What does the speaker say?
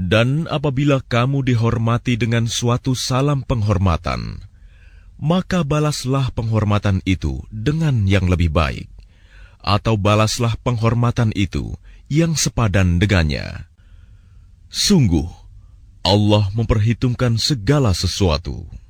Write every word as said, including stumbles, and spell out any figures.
Dan apabila kamu dihormati dengan suatu salam penghormatan, maka balaslah penghormatan itu dengan yang lebih baik, atau balaslah penghormatan itu yang sepadan dengannya. Sungguh, Allah memperhitungkan segala sesuatu.